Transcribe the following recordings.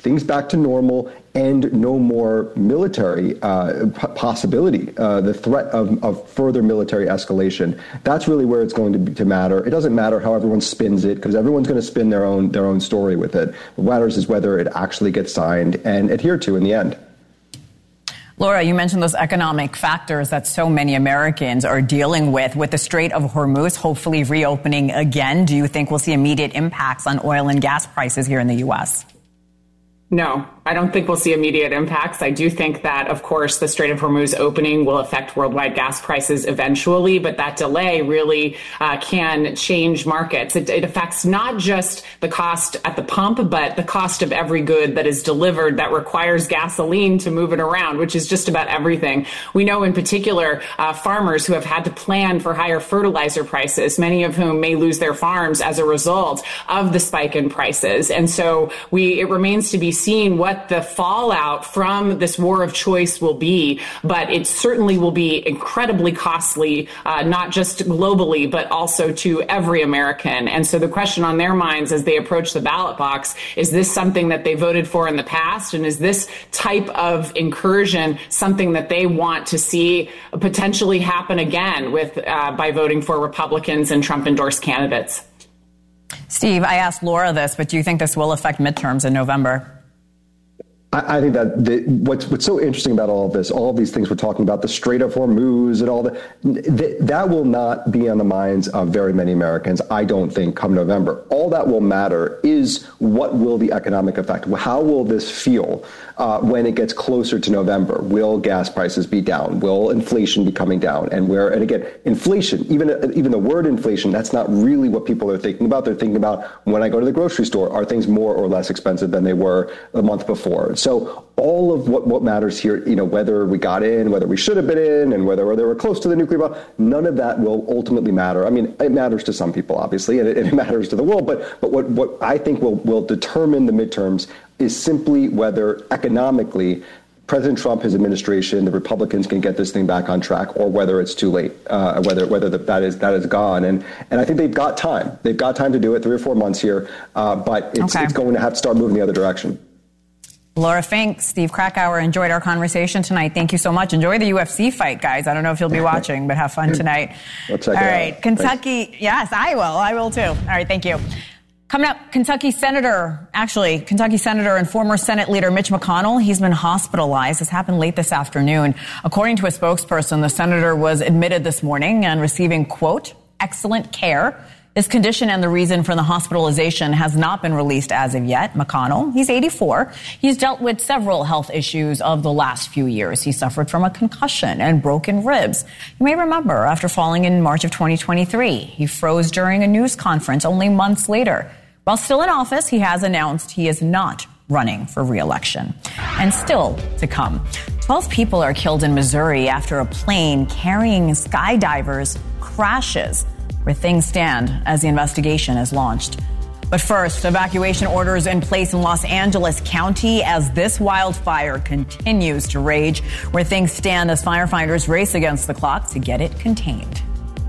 things back to normal and no more military possibility, the threat of further military escalation. That's really where it's going to matter. It doesn't matter how everyone spins it, because everyone's going to spin their own story with it. What matters is whether it actually gets signed and adhered to in the end. Laura, you mentioned those economic factors that so many Americans are dealing with the Strait of Hormuz hopefully reopening again. Do you think we'll see immediate impacts on oil and gas prices here in the U.S.? No, I don't think we'll see immediate impacts. I do think that, of course, the Strait of Hormuz opening will affect worldwide gas prices eventually, but that delay really can change markets. It affects not just the cost at the pump, but the cost of every good that is delivered that requires gasoline to move it around, which is just about everything. We know in particular farmers who have had to plan for higher fertilizer prices, many of whom may lose their farms as a result of the spike in prices. And so it remains to be seen what the fallout from this war of choice will be, but it certainly will be incredibly costly, not just globally, but also to every American. And so the question on their minds as they approach the ballot box, is this something that they voted for in the past? And is this type of incursion something that they want to see potentially happen again by voting for Republicans and Trump-endorsed candidates? Steve, I asked Laura this, but do you think this will affect midterms in November? I think that what's so interesting about all of this, all of these things we're talking about, the Strait of Hormuz and all that will not be on the minds of very many Americans, I don't think, come November. All that will matter is what will the economic effect, how will this feel when it gets closer to November? Will gas prices be down? Will inflation be coming down? And again, inflation, even the word inflation, that's not really what people are thinking about. They're thinking about, when I go to the grocery store, are things more or less expensive than they were a month before? So all of what matters here, whether we got in, whether we should have been in, and whether they were close to the nuclear bomb, none of that will ultimately matter. I mean, it matters to some people, obviously, and it matters to the world. But what I think will determine the midterms is simply whether economically President Trump, his administration, the Republicans can get this thing back on track, or whether it's too late, whether that is gone. And I think they've got time. They've got time to do it, 3 or 4 months here, but it's going to have to start moving the other direction. Laura Fink, Steve Krakauer, enjoyed our conversation tonight. Thank you so much. Enjoy the UFC fight, guys. I don't know if you'll be watching, but have fun tonight. We'll check it out. All right, Kentucky. Thanks. Yes, I will. I will too. All right, thank you. Coming up, Kentucky Senator and former Senate leader Mitch McConnell, he's been hospitalized. This happened late this afternoon. According to a spokesperson, the senator was admitted this morning and receiving, quote, excellent care. His condition and the reason for the hospitalization has not been released as of yet. McConnell, he's 84. He's dealt with several health issues of the last few years. He suffered from a concussion and broken ribs. You may remember after falling in March of 2023, he froze during a news conference only months later. While still in office, he has announced he is not running for re-election. And still to come, 12 people are killed in Missouri after a plane carrying skydivers crashes. Where things stand as the investigation is launched. But first, evacuation orders in place in Los Angeles County as this wildfire continues to rage. Where things stand as firefighters race against the clock to get it contained.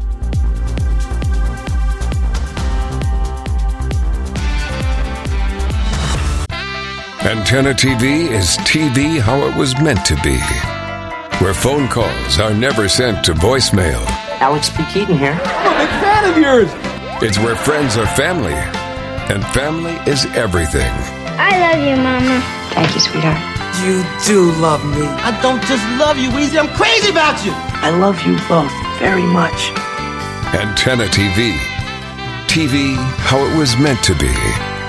Antenna TV is TV how it was meant to be. Where phone calls are never sent to voicemail. Alex P. Keaton here. I'm a big fan of yours. It's where friends are family, and family is everything. I love you, Mama. Thank you, sweetheart. You do love me. I don't just love you, Weezy. I'm crazy about you. I love you both very much. Antenna TV. TV how it was meant to be.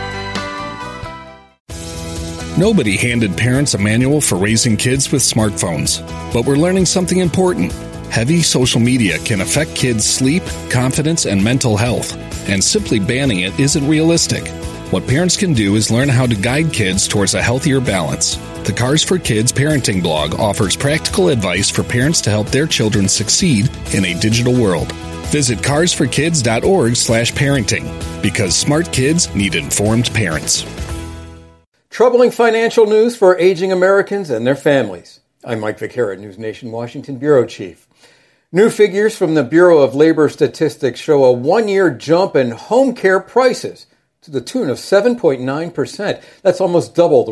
Nobody handed parents a manual for raising kids with smartphones. But we're learning something important. Heavy social media can affect kids' sleep, confidence, and mental health, and simply banning it isn't realistic. What parents can do is learn how to guide kids towards a healthier balance. The Cars for Kids parenting blog offers practical advice for parents to help their children succeed in a digital world. Visit carsforkids.org/parenting, because smart kids need informed parents. Troubling financial news for aging Americans and their families. I'm Mike Vaquera, News Nation Washington Bureau Chief. New figures from the Bureau of Labor Statistics show a one-year jump in home care prices to the tune of 7.9%. That's almost double the